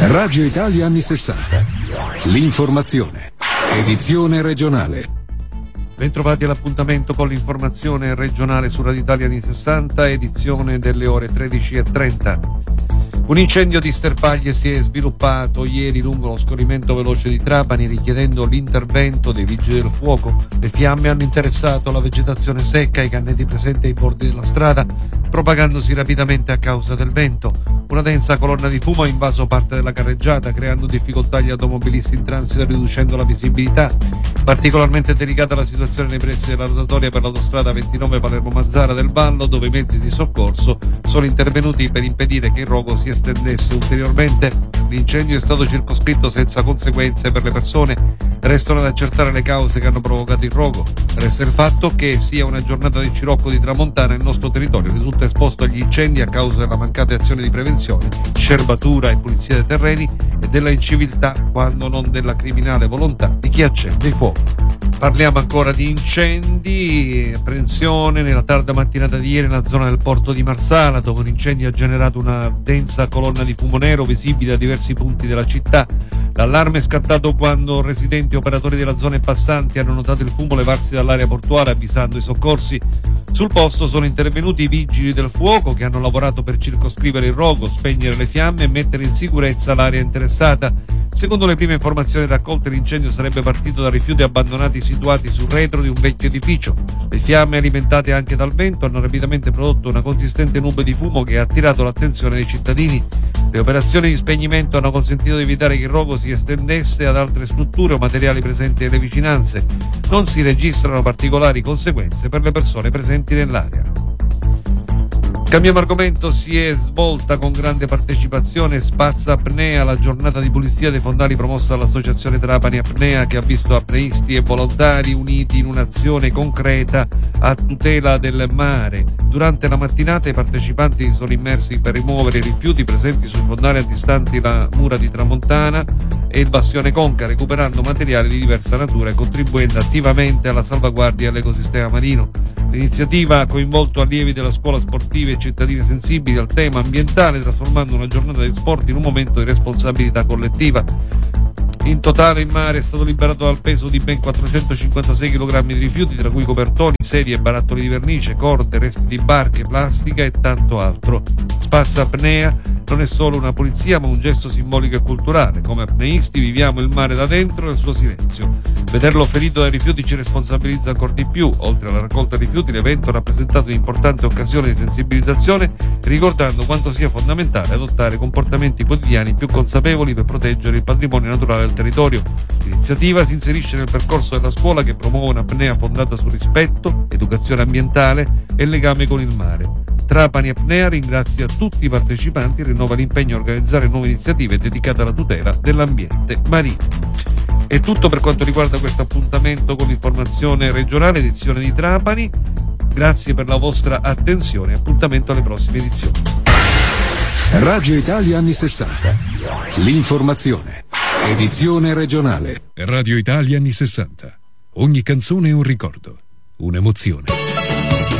Radio Italia anni 60. L'informazione. Edizione regionale. Bentrovati all'appuntamento con l'informazione regionale su Radio Italia anni 60, edizione delle ore 13:30. Un incendio di sterpaglie si è sviluppato ieri lungo lo scorrimento veloce di Trapani, richiedendo l'intervento dei vigili del fuoco. Le fiamme hanno interessato la vegetazione secca e i canneti presenti ai bordi della strada, propagandosi rapidamente a causa del vento. Una densa colonna di fumo ha invaso parte della carreggiata, creando difficoltà agli automobilisti in transito e riducendo la visibilità. Particolarmente delicata la situazione nei pressi della rotatoria per l'autostrada 29 Palermo-Mazzara del Vallo, dove i mezzi di soccorso sono intervenuti per impedire che il rogo si estendesse ulteriormente. L'incendio è stato circoscritto senza conseguenze per le persone. Restano ad accertare le cause che hanno provocato il rogo. Resta il fatto che sia una giornata di scirocco di tramontana, il nostro territorio risulta esposto agli incendi a causa della mancata azione di prevenzione, scerbatura e pulizia dei terreni e della inciviltà, quando non della criminale volontà di chi accende i fuochi. Parliamo ancora di incendi, apprensione nella tarda mattinata di ieri nella zona del porto di Marsala, dove un incendio ha generato una densa colonna di fumo nero visibile a diversi punti della città. L'allarme è scattato quando residenti e operatori della zona e passanti hanno notato il fumo levarsi dall'area portuale, avvisando i soccorsi. Sul posto sono intervenuti i vigili del fuoco, che hanno lavorato per circoscrivere il rogo, spegnere le fiamme e mettere in sicurezza l'area interessata. Secondo le prime informazioni raccolte, l'incendio sarebbe partito da rifiuti abbandonati situati sul retro di un vecchio edificio. Le fiamme, alimentate anche dal vento, hanno rapidamente prodotto una consistente nube di fumo che ha attirato l'attenzione dei cittadini. Le operazioni di spegnimento hanno consentito di evitare che il rogo si estendesse ad altre strutture o materiali presenti nelle vicinanze. Non si registrano particolari conseguenze per le persone presenti nell'area. Cambiamo argomento, si è svolta con grande partecipazione Spazza Apnea, la giornata di pulizia dei fondali promossa dall'associazione Trapani Apnea, che ha visto apneisti e volontari uniti in un'azione concreta a tutela del mare. Durante la mattinata i partecipanti sono immersi per rimuovere i rifiuti presenti sui fondali antistanti la mura di Tramontana e il bastione Conca, recuperando materiali di diversa natura e contribuendo attivamente alla salvaguardia dell'ecosistema marino. L'iniziativa ha coinvolto allievi della scuola sportiva e cittadini sensibili al tema ambientale, trasformando una giornata di sport in un momento di responsabilità collettiva. In totale in mare è stato liberato dal peso di ben 456 kg di rifiuti, tra cui copertoni, sedie e barattoli di vernice, corde, resti di barche, plastica e tanto altro. Spazza Apnea non è solo una pulizia, ma un gesto simbolico e culturale. Come apneisti viviamo il mare da dentro e il suo silenzio. Vederlo ferito dai rifiuti ci responsabilizza ancora di più. Oltre alla raccolta di rifiuti, l'evento ha rappresentato un'importante occasione di sensibilizzazione, ricordando quanto sia fondamentale adottare comportamenti quotidiani più consapevoli per proteggere il patrimonio naturale del territorio. L'iniziativa si inserisce nel percorso della scuola, che promuove un'apnea fondata sul rispetto, educazione ambientale e legame con il mare. Trapani Apnea ringrazia tutti i partecipanti e rinnova l'impegno a organizzare nuove iniziative dedicate alla tutela dell'ambiente marino. È tutto per quanto riguarda questo appuntamento con l'informazione regionale, edizione di Trapani. Grazie per la vostra attenzione e appuntamento alle prossime edizioni. Radio Italia anni 60. L'informazione. Edizione regionale. Radio Italia anni 60. Ogni canzone è un ricordo, un'emozione.